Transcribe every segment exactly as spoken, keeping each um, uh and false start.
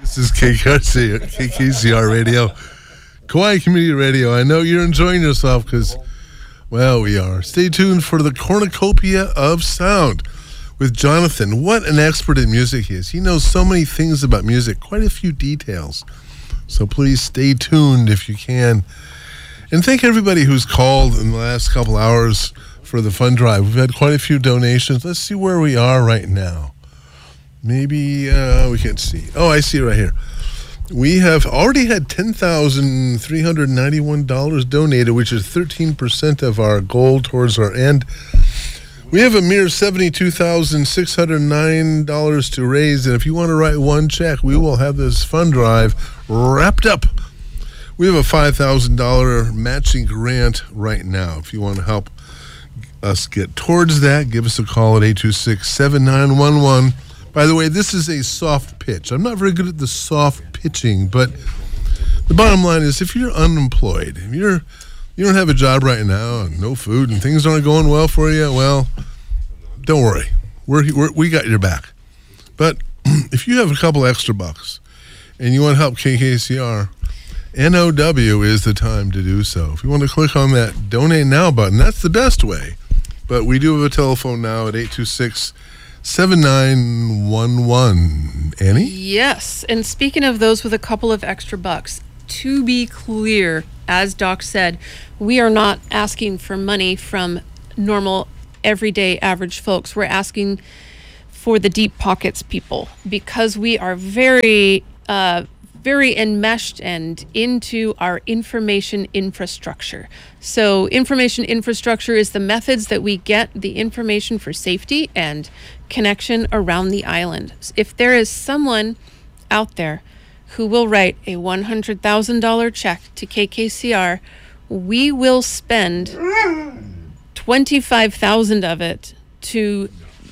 This is K K C R Radio, Kauai Community Radio. I know you're enjoying yourself because, well, we are. Stay tuned for the cornucopia of sound with Jonathan. What an expert in music he is. He knows so many things about music, quite a few details. So please stay tuned if you can. And thank everybody who's called in the last couple hours for the fund drive. We've had quite a few donations. Let's see where we are right now. Maybe, uh, we can't see. Oh, I see it right here. We have already had ten thousand three hundred ninety-one dollars donated, which is thirteen percent of our goal towards our end. We have a mere seventy-two thousand six hundred nine dollars to raise, and if you want to write one check, we will have this fund drive wrapped up. We have a five thousand dollars matching grant right now. If you want to help us get towards that, give us a call at eight two six, seven nine one one. By the way, this is a soft pitch. I'm not very good at the soft pitching, but the bottom line is if you're unemployed, if you're, you don't have a job right now, and no food, and things aren't going well for you, well, don't worry. We're, we're, we got your back. But if you have a couple extra bucks and you want to help K K C R, N O W is the time to do so. If you want to click on that Donate Now button, that's the best way. But we do have a telephone now at eight two six, seven nine one one. Annie? Yes, and speaking of those with a couple of extra bucks, to be clear, as Doc said, we are not asking for money from normal, everyday, average folks. We're asking for the deep pockets people because we are very, uh, very enmeshed and into our information infrastructure. So information infrastructure is the methods that we get the information for safety and connection around the island. If there is someone out there who will write a one hundred thousand dollars check to K K C R, we will spend twenty-five thousand dollars of it to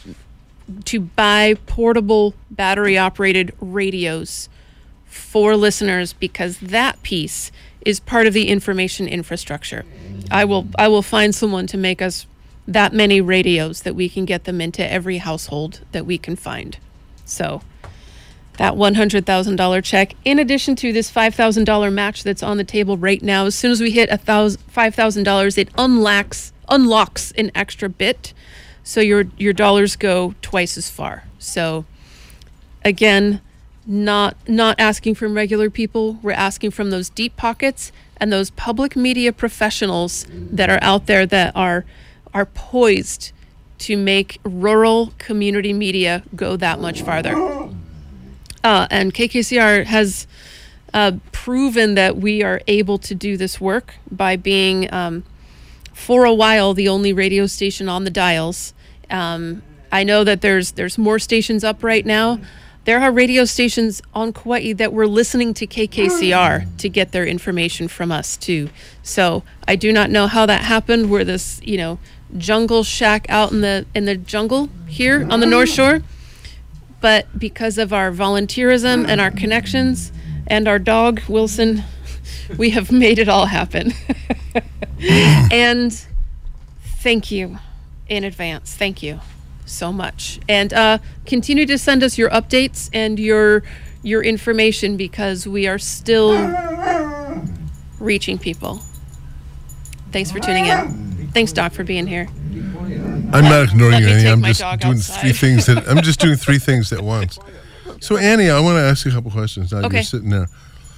to buy portable battery operated radios for listeners, because that piece is part of the information infrastructure. I will I will find someone to make us that many radios that we can get them into every household that we can find. So that one hundred thousand dollars check, in addition to this five thousand dollars match that's on the table right now, as soon as we hit a thousand, five thousand dollars, it unlocks unlocks an extra bit, so your your dollars go twice as far. So again, not not asking from regular people. We're asking from those deep pockets and those public media professionals that are out there that are are poised to make rural community media go that much farther. Uh, and K K C R has uh, proven that we are able to do this work by being, um, for a while, the only radio station on the dials. Um, I know that there's there's more stations up right now. There are radio stations on Kauai that were listening to K K C R to get their information from us too. So I do not know how that happened. We're this, you know, jungle shack out in the in the jungle here on the North Shore. But because of our volunteerism and our connections and our dog, Wilson, we have made it all happen. And thank you in advance. Thank you so much. And uh, continue to send us your updates and your your information, because we are still reaching people. Thanks for tuning in. Thanks, Doc, for being here. I'm not ignoring you, Annie. I'm just doing outside. three things that I'm just doing three things at once. So, Annie, I want to ask you a couple questions. Now Okay. you're sitting there.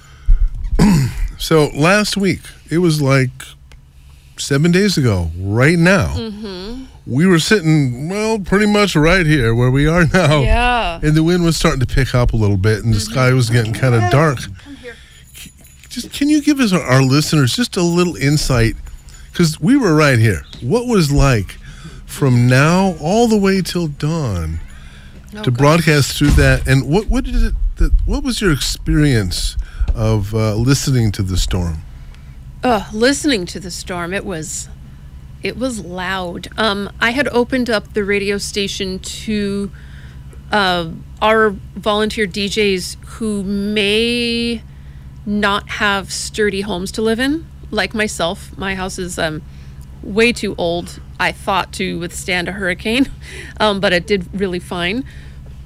So last week, it was like seven days ago, right now. Mm-hmm. We were sitting, well, pretty much right here where we are now. Yeah. And the wind was starting to pick up a little bit, and the mm-hmm. sky was getting kind of dark. Come here. Just can you give us our, our listeners just a little insight? Because we were right here. What was like from now all the way till dawn oh, to gosh. broadcast through that? And what what did it? The, what was your experience of uh, listening to the storm? Uh, listening to the storm, it was it was loud. Um, I had opened up the radio station to uh, our volunteer D Js who may not have sturdy homes to live in, like myself. My house is um, way too old, I thought, to withstand a hurricane, um, but it did really fine.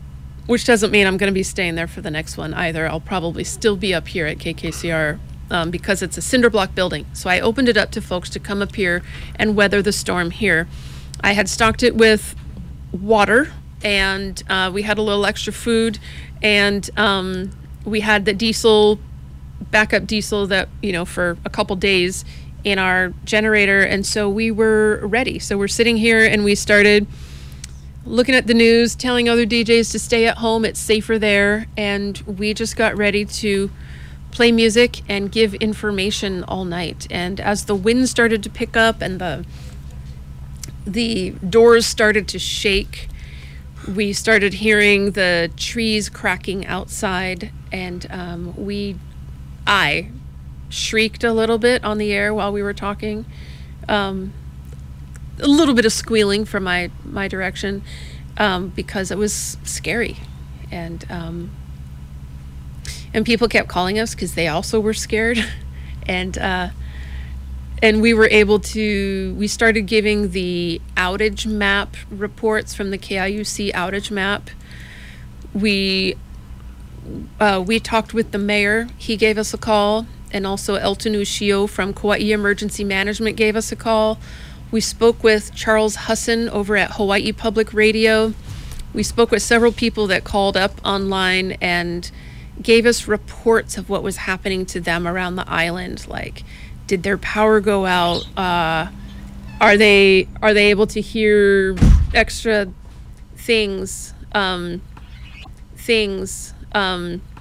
which doesn't mean I'm going to be staying there for the next one either. I'll probably still be up here at K K C R um, because it's a cinder block building. So I opened it up to folks to come up here and weather the storm here. I had stocked it with water, and uh, we had a little extra food, and um, we had the diesel, backup diesel that, you know, for a couple days in our generator. And so we were ready. So we're sitting here and we started looking at the news, telling other D Js to stay at home, it's safer there, and we just got ready to play music and give information all night. And as the wind started to pick up and the the doors started to shake, we started hearing the trees cracking outside, and um, we, I shrieked a little bit on the air while we were talking. Um, a little bit of squealing from my my direction um, because it was scary, and um, and people kept calling us because they also were scared, and uh, and we were able to. We started giving the outage map reports from the K I U C outage map. We uh, we talked with the mayor. He gave us a call, and also Elton Ushio from Kauai Emergency Management gave us a call. We spoke with Charles Husson over at Hawaii Public Radio. We spoke with several people that called up online and gave us reports of what was happening to them around the island. Like, did their power go out? Uh, are they are they able to hear extra things? Um, things. Um,